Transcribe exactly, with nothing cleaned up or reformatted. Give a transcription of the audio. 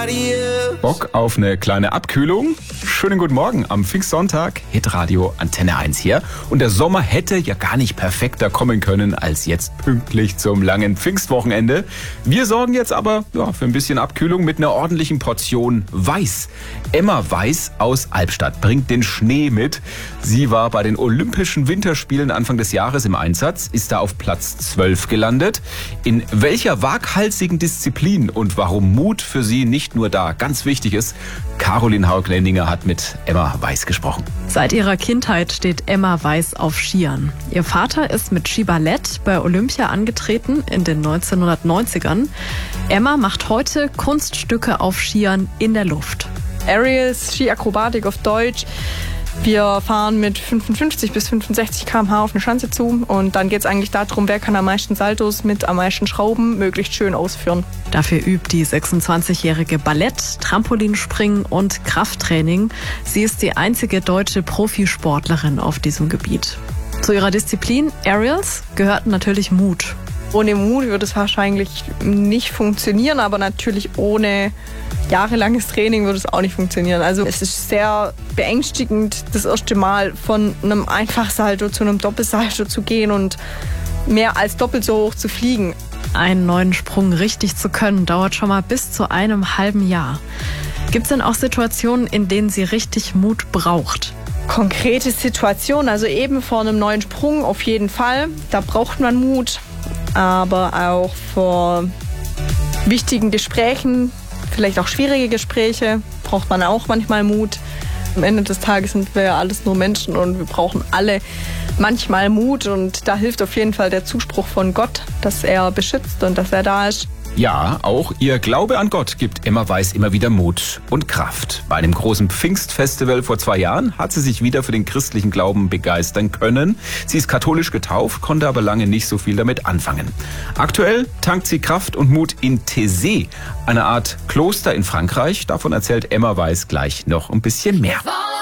Bock auf eine kleine Abkühlung? Schönen guten Morgen am Pfingstsonntag. Hitradio Antenne eins hier. Und der Sommer hätte ja gar nicht perfekter kommen können als jetzt pünktlich zum langen Pfingstwochenende. Wir sorgen jetzt aber ja, für ein bisschen Abkühlung mit einer ordentlichen Portion Weiß. Emma Weiß aus Albstadt bringt den Schnee mit. Sie war bei den Olympischen Winterspielen Anfang des Jahres im Einsatz, ist da auf Platz zwölf gelandet. In welcher waghalsigen Disziplin und warum Mut für sie nicht nur da ganz wichtig ist, Caroline Haug-Lendinger hat mit Emma Weiß gesprochen. Seit ihrer Kindheit steht Emma Weiß auf Skiern. Ihr Vater ist mit Skiballett bei Olympia angetreten in den neunzehnhundertneunzigern. Emma macht heute Kunststücke auf Skiern in der Luft. Aerials, Skiakrobatik auf Deutsch. Wir fahren mit fünfundfünfzig bis fünfundsechzig Kilometer pro Stunde auf eine Schanze zu und dann geht es eigentlich darum, wer kann am meisten Saltos mit am meisten Schrauben möglichst schön ausführen. Dafür übt die sechsundzwanzigjährige Ballett, Trampolinspringen und Krafttraining. Sie ist die einzige deutsche Profisportlerin auf diesem Gebiet. Zu ihrer Disziplin Aerials gehört natürlich Mut. Ohne Mut würde es wahrscheinlich nicht funktionieren, aber natürlich ohne jahrelanges Training würde es auch nicht funktionieren. Also es ist sehr beängstigend, das erste Mal von einem Einfachsalto zu einem Doppelsalto zu gehen und mehr als doppelt so hoch zu fliegen. Einen neuen Sprung richtig zu können, dauert schon mal bis zu einem halben Jahr. Gibt es denn auch Situationen, in denen sie richtig Mut braucht? Konkrete Situationen, also eben vor einem neuen Sprung auf jeden Fall. Da braucht man Mut, aber auch vor wichtigen Gesprächen, vielleicht auch schwierige Gespräche, braucht man auch manchmal Mut. Am Ende des Tages sind wir ja alles nur Menschen und wir brauchen alle manchmal Mut und da hilft auf jeden Fall der Zuspruch von Gott, dass er beschützt und dass er da ist. Ja, auch ihr Glaube an Gott gibt Emma Weiß immer wieder Mut und Kraft. Bei einem großen Pfingstfestival vor zwei Jahren hat sie sich wieder für den christlichen Glauben begeistern können. Sie ist katholisch getauft, konnte aber lange nicht so viel damit anfangen. Aktuell tankt sie Kraft und Mut in Taizé, eine Art Kloster in Frankreich. Davon erzählt Emma Weiß gleich noch ein bisschen mehr.